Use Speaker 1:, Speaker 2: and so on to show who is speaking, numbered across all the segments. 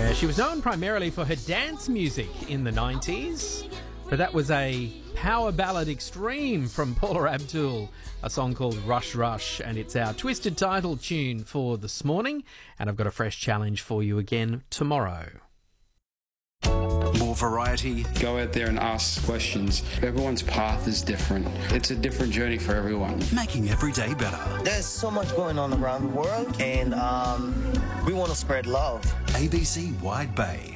Speaker 1: She was known primarily for her dance music in the 90s, but that was a power ballad extreme from Paula Abdul, a song called Rush Rush, and it's our twisted title tune for this morning, and I've got a fresh challenge for you again tomorrow.
Speaker 2: More variety.
Speaker 3: Go out there and ask questions. Everyone's path is different. It's a different journey for everyone.
Speaker 2: Making every day better.
Speaker 4: There's so much going on around the world, and we want to spread love.
Speaker 2: ABC Wide Bay.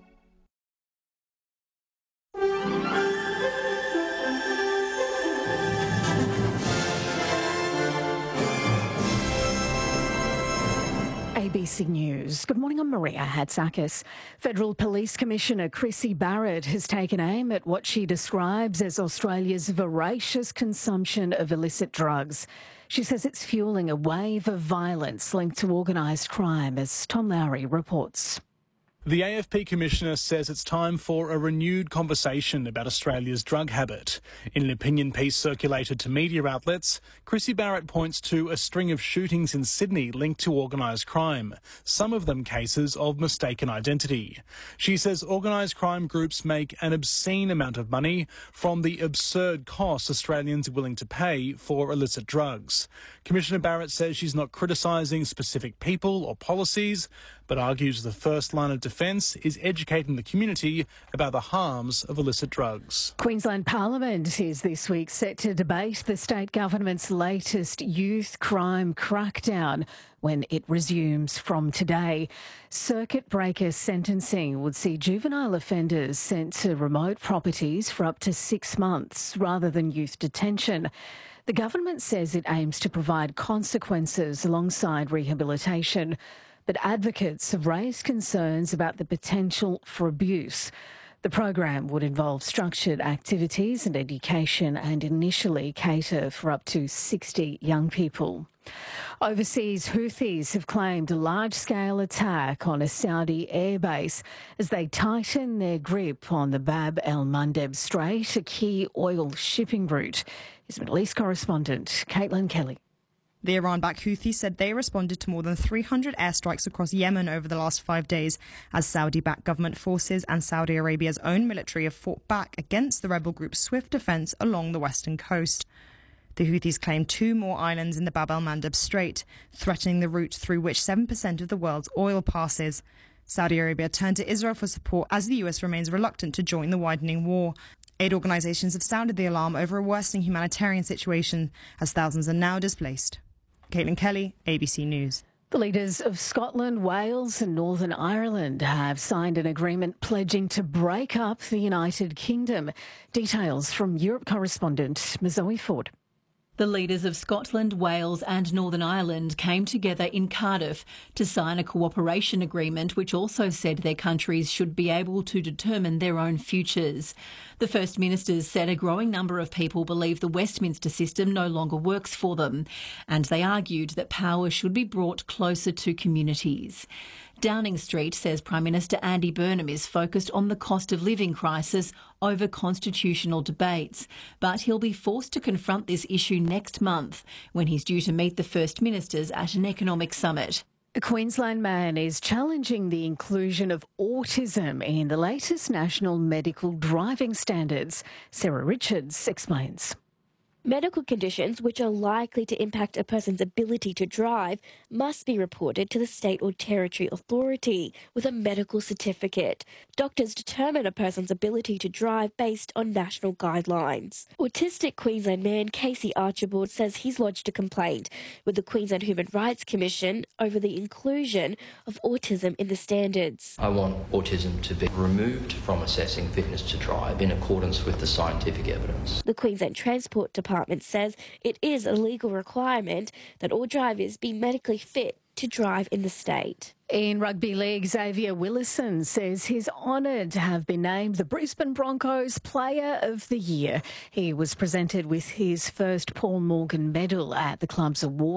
Speaker 5: ABC News. Good morning, I'm Maria Hatzakis. Federal Police Commissioner Chrissy Barrett has taken aim at what she describes as Australia's voracious consumption of illicit drugs. She says it's fuelling a wave of violence linked to organised crime, as Tom Lowry reports.
Speaker 6: The AFP Commissioner says it's time for a renewed conversation about Australia's drug habit. In an opinion piece circulated to media outlets, Chrissy Barrett points to a string of shootings in Sydney linked to organised crime, some of them cases of mistaken identity. She says organised crime groups make an obscene amount of money from the absurd costs Australians are willing to pay for illicit drugs. Commissioner Barrett says she's not criticising specific people or policies, but argues the first line of defence is educating the community about the harms of illicit drugs.
Speaker 5: Queensland Parliament is this week set to debate the state government's latest youth crime crackdown when it resumes from today. Circuit breaker sentencing would see juvenile offenders sent to remote properties for up to 6 months rather than youth detention. The government says it aims to provide consequences alongside rehabilitation, but advocates have raised concerns about the potential for abuse. The program would involve structured activities and education and initially cater for up to 60 young people. Overseas, Houthis have claimed a large-scale attack on a Saudi airbase as they tighten their grip on the Bab el-Mandeb Strait, a key oil shipping route. Here's Middle East correspondent Caitlin Kelly.
Speaker 7: The Iran-backed Houthis said they responded to more than 300 airstrikes across Yemen over the last 5 days, as Saudi-backed government forces and Saudi Arabia's own military have fought back against the rebel group's swift defence along the western coast. The Houthis claim 2 more islands in the Bab el-Mandeb Strait, threatening the route through which 7% of the world's oil passes. Saudi Arabia turned to Israel for support as the US remains reluctant to join the widening war. Aid organisations have sounded the alarm over a worsening humanitarian situation as thousands are now displaced. Caitlin Kelly, ABC News.
Speaker 5: The leaders of Scotland, Wales and Northern Ireland have signed an agreement pledging to break up the United Kingdom. Details from Europe correspondent Zoe Ford.
Speaker 8: The leaders of Scotland, Wales and Northern Ireland came together in Cardiff to sign a cooperation agreement which also said their countries should be able to determine their own futures. The First Ministers said a growing number of people believe the Westminster system no longer works for them, and they argued that power should be brought closer to communities. Downing Street says Prime Minister Andy Burnham is focused on the cost of living crisis over constitutional debates, but he'll be forced to confront this issue next month when he's due to meet the First Ministers at an economic summit.
Speaker 5: A Queensland man is challenging the inclusion of autism in the latest national medical driving standards. Sarah Richards explains.
Speaker 9: Medical conditions which are likely to impact a person's ability to drive must be reported to the state or territory authority with a medical certificate. Doctors determine a person's ability to drive based on national guidelines. Autistic Queensland man Casey Archibald says he's lodged a complaint with the Queensland Human Rights Commission over the inclusion of autism in the standards.
Speaker 10: I want autism to be removed from assessing fitness to drive in accordance with the scientific evidence.
Speaker 9: The Queensland Transport Department says it is a legal requirement that all drivers be medically fit to drive in the state.
Speaker 5: In rugby league, Xavier Willison says he's honoured to have been named the Brisbane Broncos Player of the Year. He was presented with his first Paul Morgan medal at the club's award.